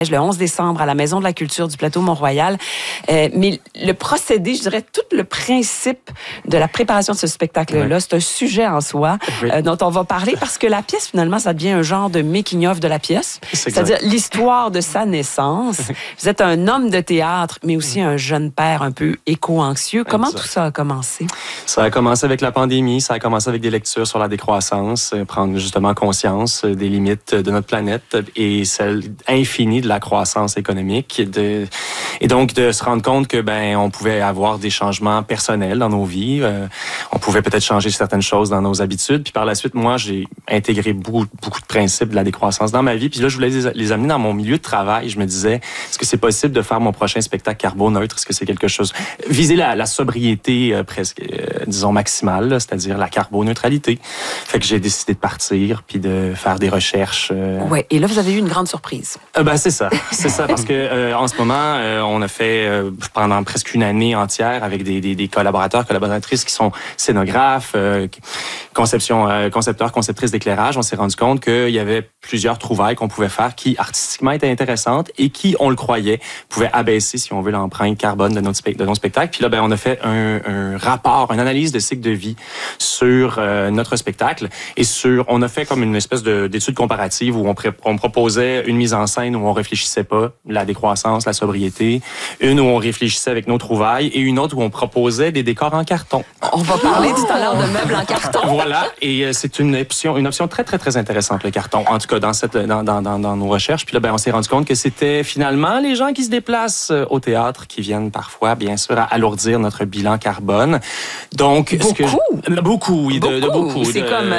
le 11 décembre à la Maison de la Culture du Plateau Mont-Royal. Mais le procédé, je dirais, tout le principe de la préparation de ce spectacle-là, c'est un sujet en soi dont on va parler parce que la pièce, finalement, ça devient un genre de making-of de la pièce. C'est-à-dire l'histoire de sa naissance. Vous êtes un homme de théâtre, mais aussi un jeune père un peu éco-anxieux. Comment tout ça a commencé? Ça a commencé avec la pandémie, ça a commencé avec des lectures sur la décroissance, prendre justement conscience des limites de notre planète et celle infinie de la croissance économique et donc de se rendre compte que on pouvait avoir des changements personnels dans nos vies, on pouvait peut-être changer certaines choses dans nos habitudes, puis par la suite moi j'ai intégré beaucoup de principes de la décroissance dans ma vie, puis là je voulais les amener dans mon milieu de travail. Je me disais, est-ce que c'est possible de faire mon prochain spectacle carboneutre? Est-ce que c'est quelque chose viser la sobriété presque disons maximale, là, c'est-à-dire la carboneutralité. Fait que j'ai décidé de partir puis de faire des recherches. Ouais, et là vous avez eu une grande surprise. C'est ça parce que en ce moment on a fait pendant presque une année entière avec des collaboratrices qui sont scénographes, concepteurs, conceptrices d'éclairage. On s'est rendu compte qu'il y avait plusieurs trouvailles qu'on pouvait faire qui artistiquement étaient intéressantes et qui, on le croyait, pouvaient abaisser, si on veut, l'empreinte carbone de nos spectacles. Puis là, on a fait un rapport, une analyse de cycle de vie sur notre spectacle et on a fait comme une espèce d'étude comparative où on proposait une mise en scène où on réfléchissait pas, la décroissance, la sobriété, une où on réfléchissait avec nos trouvailles et une autre où on proposait des décors en carton. On va parler tout à l'heure de meubles en carton. Voilà, et c'est une option très, très, très intéressante, le carton, en tout cas dans nos recherches. Puis là, on s'est rendu compte que c'était finalement les gens qui se déplacent au théâtre qui viennent parfois, bien sûr, à alourdir notre bilan carbone. Donc, beaucoup, oui, de beaucoup. C'est comme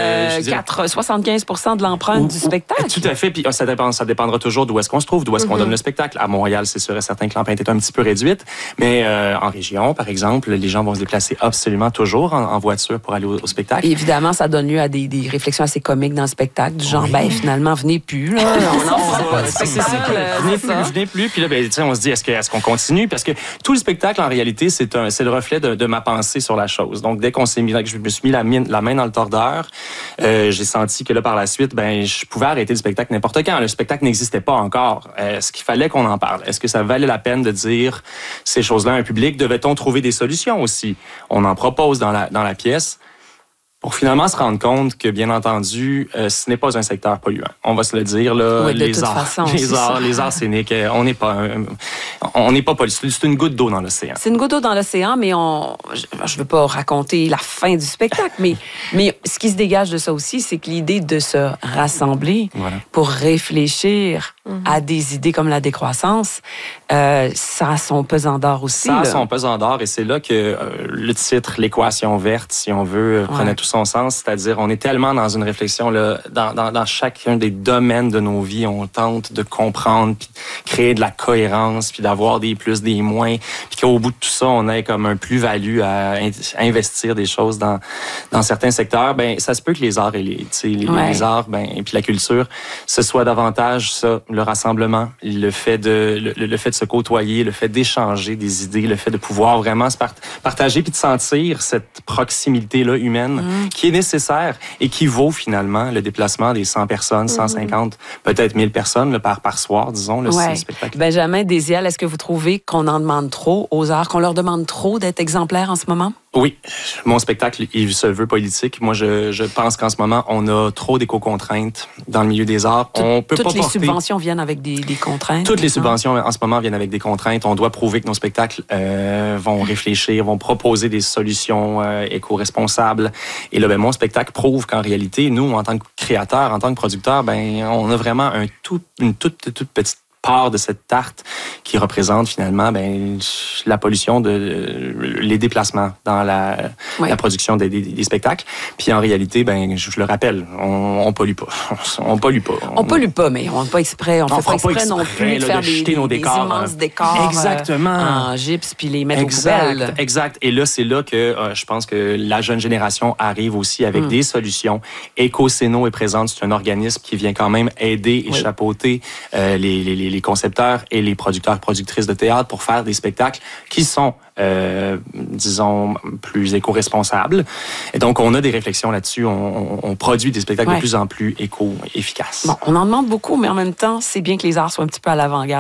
75% de l'empreinte du spectacle. Tout à fait, puis ça dépendra toujours d'où est-ce qu'on se trouve, d'où est-ce qu'on donne le spectacle. À Montréal, c'est sûr et certain que l'empreinte est un petit peu réduite, mais en région, par exemple, les gens vont se déplacer absolument toujours en voiture pour aller au spectacle. Et évidemment, ça donne lieu à des réflexions assez comiques dans le spectacle, du genre, finalement, venez plus, là, on n'en fera pas de spectacle. Venez plus, puis là, on se dit, est-ce qu'on continue? Parce que tout le spectacle, en réalité, c'est le reflet de ma pensée sur la chose. Donc, dès que je me suis mis la main dans le tordeur, j'ai senti que là, par la suite, je pouvais arrêter le spectacle n'importe quand. Le spectacle n'existait pas encore. Est-ce qu'il fallait qu'on en parle? Est-ce que ça valait la peine de dire ces choses-là à un public? Devait-on trouver des solutions aussi? On en propose dans la pièce. Pour finalement se rendre compte que, bien entendu, ce n'est pas un secteur polluant. On va se le dire, là, oui, les arts scéniques, on n'est pas polluant. C'est une goutte d'eau dans l'océan. C'est une goutte d'eau dans l'océan, mais je veux pas raconter la fin du spectacle, mais ce qui se dégage de ça aussi, c'est que l'idée de se rassembler pour réfléchir à des idées comme la décroissance, ça a son pesant d'or aussi. Ça a son pesant d'or, et c'est là que le titre, l'équation verte, si on veut, prenait tout son sens. C'est-à-dire, on est tellement dans une réflexion là, dans chacun des domaines de nos vies, on tente de comprendre, puis créer de la cohérence, puis d'avoir des plus, des moins, puis qu'au bout de tout ça, on ait comme un plus-value à investir des choses dans certains secteurs. Ça se peut que les arts et les arts, et puis la culture, ce soit davantage ça, le rassemblement, le fait de se côtoyer, le fait d'échanger des idées, le fait de pouvoir vraiment se partager puis de sentir cette proximité-là humaine qui est nécessaire et qui vaut finalement le déplacement des 100 personnes, 150, peut-être 1000 personnes par soir, disons, le spectacle. Benjamin Désial, est-ce que vous trouvez qu'on en demande trop aux arts, qu'on leur demande trop d'être exemplaires en ce moment? Oui, mon spectacle, il se veut politique. Moi, je pense qu'en ce moment, on a trop d'éco-contraintes dans le milieu des arts. Toutes les subventions viennent avec des contraintes. Toutes les subventions, en ce moment, viennent avec des contraintes. On doit prouver que nos spectacles vont réfléchir, vont proposer des solutions éco-responsables. Et là, mon spectacle prouve qu'en réalité, nous, en tant que créateurs, en tant que producteurs, on a vraiment une toute petite part de cette tarte qui représente finalement la pollution les déplacements dans la production des spectacles. Puis en réalité, je le rappelle, on pollue pas. On pollue pas. On pollue pas, mais on ne fait pas exprès. On fait pas exprès non plus de faire des immenses décors en gypse puis les mettre aux poubelles. Exact. Et là, c'est là que je pense que la jeune génération arrive aussi avec des solutions. Éco-Céno est présente. C'est un organisme qui vient quand même aider et chapeauter les concepteurs et les productrices de théâtre pour faire des spectacles qui sont, disons, plus éco-responsables. Et donc, on a des réflexions là-dessus. On produit des spectacles de plus en plus éco-efficaces. Bon, on en demande beaucoup, mais en même temps, c'est bien que les arts soient un petit peu à l'avant-garde.